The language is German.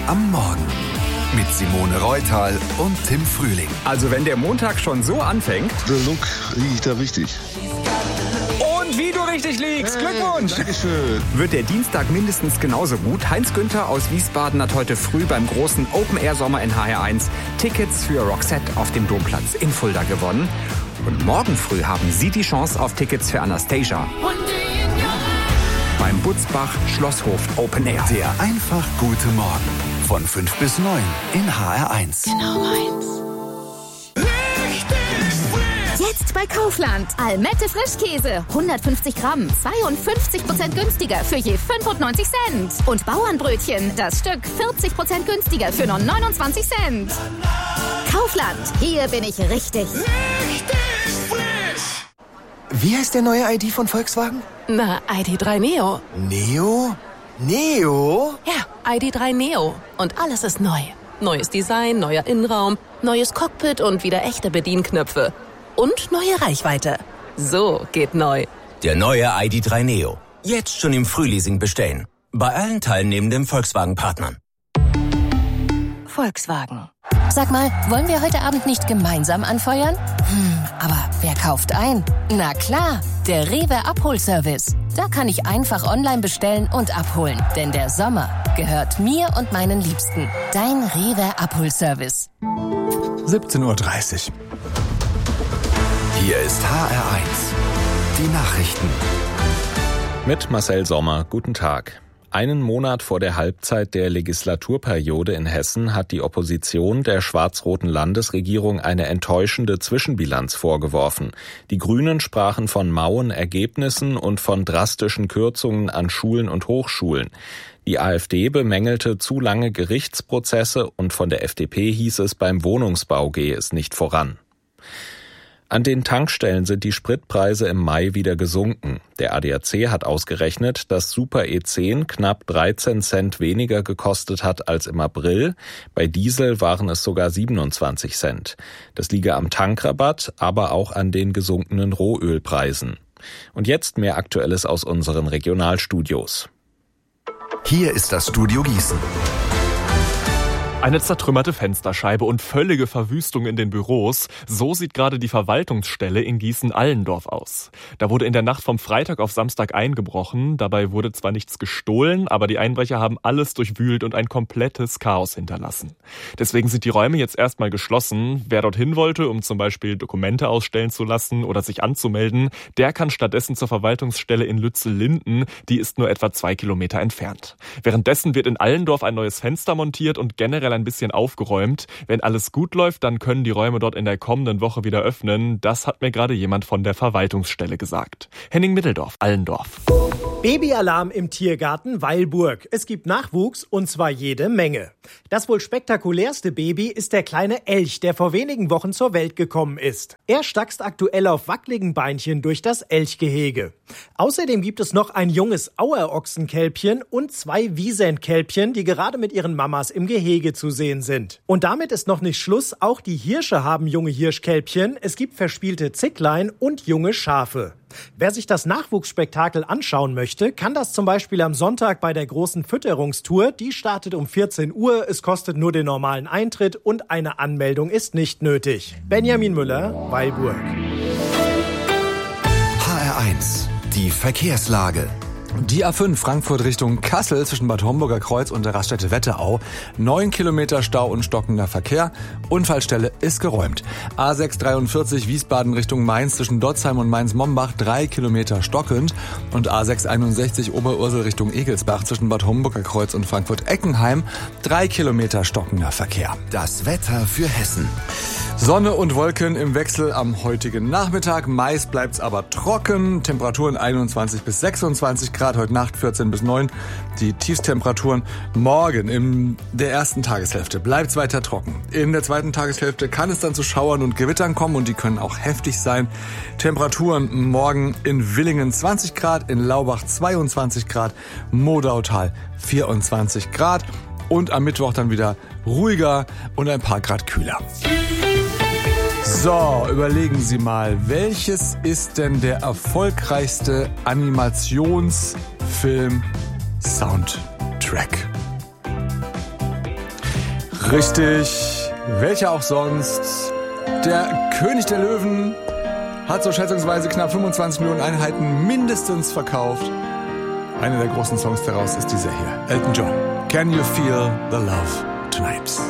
am Morgen. Mit Simone Reutal und Tim Frühling. Also wenn der Montag schon so anfängt... Der Look liegt da richtig. Und wie du richtig liegst, Glückwunsch! Dankeschön. Wird der Dienstag mindestens genauso gut? Heinz Günther aus Wiesbaden hat heute früh beim großen Open-Air-Sommer in HR1 Tickets für Roxette auf dem Domplatz in Fulda gewonnen. Und morgen früh haben Sie die Chance auf Tickets für Anastasia. Beim Butzbach Schlosshof Open Air. Der einfach gute Morgen. Von 5 bis 9 in HR1. Genau meins. Jetzt bei Kaufland. Almette Frischkäse. 150 Gramm. 52% günstiger für je 95 Cent. Und Bauernbrötchen. Das Stück 40% günstiger für nur 29 Cent. Kaufland. Hier bin ich richtig. Wie heißt der neue ID von Volkswagen? Na, ID.3 Neo. Neo? Neo? Ja, ID.3 Neo. Und alles ist neu. Neues Design, neuer Innenraum, neues Cockpit und wieder echte Bedienknöpfe. Und neue Reichweite. So geht neu. Der neue ID.3 Neo. Jetzt schon im Frühleasing bestellen. Bei allen teilnehmenden Volkswagen-Partnern. Volkswagen. Sag mal, wollen wir heute Abend nicht gemeinsam anfeuern? Aber wer kauft ein? Na klar, der Rewe Abholservice. Da kann ich einfach online bestellen und abholen. Denn der Sommer gehört mir und meinen Liebsten. Dein Rewe Abholservice. 17:30 Uhr. Hier ist HR1. Die Nachrichten. Mit Marcel Sommer. Guten Tag. Einen Monat vor der Halbzeit der Legislaturperiode in Hessen hat die Opposition der schwarz-roten Landesregierung eine enttäuschende Zwischenbilanz vorgeworfen. Die Grünen sprachen von mauen Ergebnissen und von drastischen Kürzungen an Schulen und Hochschulen. Die AfD bemängelte zu lange Gerichtsprozesse und von der FDP hieß es, beim Wohnungsbau gehe es nicht voran. An den Tankstellen sind die Spritpreise im Mai wieder gesunken. Der ADAC hat ausgerechnet, dass Super E10 knapp 13 Cent weniger gekostet hat als im April. Bei Diesel waren es sogar 27 Cent. Das liege am Tankrabatt, aber auch an den gesunkenen Rohölpreisen. Und jetzt mehr Aktuelles aus unseren Regionalstudios. Hier ist das Studio Gießen. Eine zertrümmerte Fensterscheibe und völlige Verwüstung in den Büros. So sieht gerade die Verwaltungsstelle in Gießen-Allendorf aus. Da wurde in der Nacht vom Freitag auf Samstag eingebrochen. Dabei wurde zwar nichts gestohlen, aber die Einbrecher haben alles durchwühlt und ein komplettes Chaos hinterlassen. Deswegen sind die Räume jetzt erstmal geschlossen. Wer dorthin wollte, um zum Beispiel Dokumente ausstellen zu lassen oder sich anzumelden, der kann stattdessen zur Verwaltungsstelle in Lützel-Linden. Die ist nur etwa 2 Kilometer entfernt. Währenddessen wird in Allendorf ein neues Fenster montiert und generell ein bisschen aufgeräumt. Wenn alles gut läuft, dann können die Räume dort in der kommenden Woche wieder öffnen. Das hat mir gerade jemand von der Verwaltungsstelle gesagt. Henning Mitteldorf, Allendorf. Babyalarm im Tiergarten Weilburg. Es gibt Nachwuchs und zwar jede Menge. Das wohl spektakulärste Baby ist der kleine Elch, der vor wenigen Wochen zur Welt gekommen ist. Er stackst aktuell auf wackeligen Beinchen durch das Elchgehege. Außerdem gibt es noch ein junges Auerochsenkälbchen und 2 Wiesent-Kälbchen, die gerade mit ihren Mamas im Gehege zu sehen sind. Und damit ist noch nicht Schluss. Auch die Hirsche haben junge Hirschkälbchen. Es gibt verspielte Zicklein und junge Schafe. Wer sich das Nachwuchsspektakel anschauen möchte, kann das zum Beispiel am Sonntag bei der großen Fütterungstour. Die startet um 14 Uhr. Es kostet nur den normalen Eintritt und eine Anmeldung ist nicht nötig. Benjamin Müller, Weilburg. HR1. Die Verkehrslage. Die A5 Frankfurt Richtung Kassel zwischen Bad Homburger Kreuz und der Raststätte Wetterau. 9 Kilometer Stau und stockender Verkehr. Unfallstelle ist geräumt. A6 43 Wiesbaden Richtung Mainz zwischen Dotzheim und Mainz-Mombach 3 Kilometer stockend. Und A6 61 Oberursel Richtung Egelsbach zwischen Bad Homburger Kreuz und Frankfurt-Eckenheim 3 Kilometer stockender Verkehr. Das Wetter für Hessen. Sonne und Wolken im Wechsel am heutigen Nachmittag. Meist bleibt's aber trocken. Temperaturen 21 bis 26 Grad, heute Nacht 14 bis 9. Die Tiefstemperaturen morgen in der ersten Tageshälfte bleibt's weiter trocken. In der zweiten Tageshälfte kann es dann zu Schauern und Gewittern kommen und die können auch heftig sein. Temperaturen morgen in Villingen 20 Grad, in Laubach 22 Grad, Modautal 24 Grad und am Mittwoch dann wieder ruhiger und ein paar Grad kühler. So, überlegen Sie mal, welches ist denn der erfolgreichste Animationsfilm-Soundtrack? Richtig. Welcher auch sonst? Der König der Löwen hat so schätzungsweise knapp 25 Millionen Einheiten mindestens verkauft. Einer der großen Songs daraus ist dieser hier. Elton John. Can you feel the love tonight?